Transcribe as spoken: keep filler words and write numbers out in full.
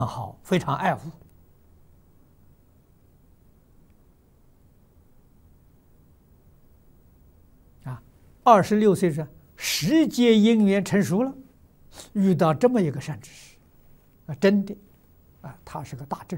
好，非常爱护。啊，二十六岁时，时节因缘成熟了，遇到这么一个善知识，啊，真的，啊，他是个大智。